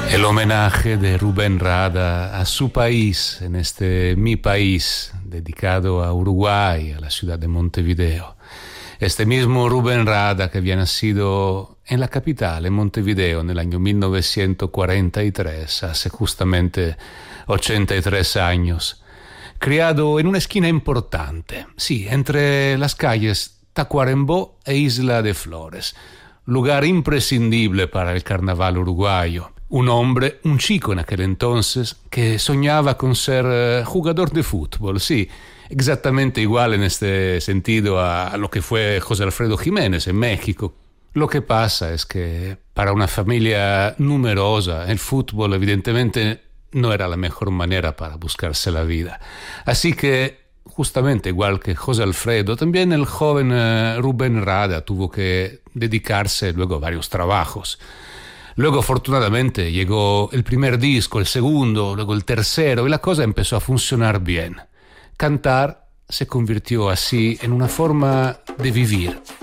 El homenaje de Rubén Rada a su país, en este Mi País, dedicado a Uruguay, a la ciudad de Montevideo. Este mismo Rubén Rada, que había nacido en la capital, en Montevideo, en el año 1943, hace justamente 83 años. Criado en una esquina importante, sí, entre las calles Tacuarembó e Isla de Flores, lugar imprescindible para el carnaval uruguayo. Un hombre, un chico en aquel entonces, que soñaba con ser jugador de fútbol, sí, exactamente igual en este sentido a lo que fue José Alfredo Jiménez en México. Lo que pasa es que para una familia numerosa el fútbol evidentemente no era la mejor manera para buscarse la vida. Así que, justamente igual que José Alfredo, también el joven Rubén Rada tuvo que dedicarse luego a varios trabajos. Luego, afortunadamente, llegó el primer disco, el segundo, luego el tercero, y la cosa empezó a funcionar bien. Cantar se convirtió así en una forma de vivir.